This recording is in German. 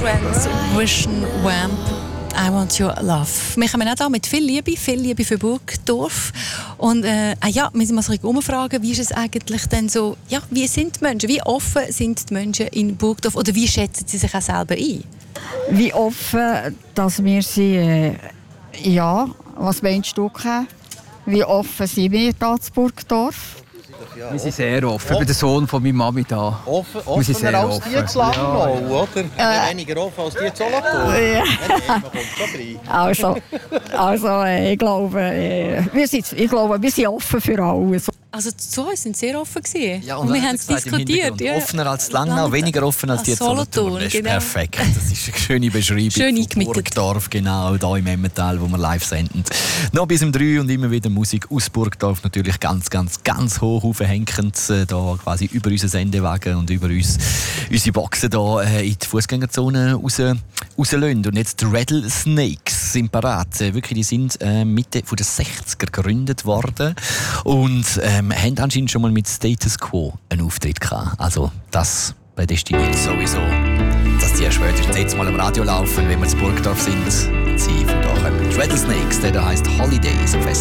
Vision Vamp. I want your love. Wir kommen auch da mit viel Liebe für Burgdorf. Und wir müssen mal so umfragen, wie ist es eigentlich denn so, wie sind die Menschen, wie offen sind die Menschen in Burgdorf oder wie schätzen sie sich auch selber ein? Wie offen, dass wir sie, was meinst du, wie offen sind wir hier in Burgdorf? Wir sind sehr offen. Ich bin der Sohn von meiner Mami da. Offener als die zu Langnau, oder? Weniger offen als die zu Solothurn. Ich glaube, wir sind offen für alles. Also zu uns sind sehr offen gewesen. Ja, und wir haben es diskutiert. Ja. Offener als Langnau, weniger offen als die Solothurn. Das ist genau. Perfekt. Das ist eine schöne Beschreibung Schön von Burgdorf, genau, hier im Emmental, wo wir live senden. Noch bis um 3 und immer wieder Musik aus Burgdorf, natürlich ganz, ganz, ganz hoch aufhängend, da quasi über unseren Sendewagen und über uns, unsere Boxen da in die Fußgängerzone rauslassen. Und jetzt die Rattlesnakes sind parat. Wirklich, die sind Mitte der 60er gegründet worden und haben anscheinend schon mal mit Status Quo einen Auftritt gehabt. Also das prädestiniert sowieso, dass die spätestens jetzt mal im Radio laufen, wenn wir in Burgdorf sind. Sie von da kommen. Die Rattlesnakes, der heisst Holidays auf SRF.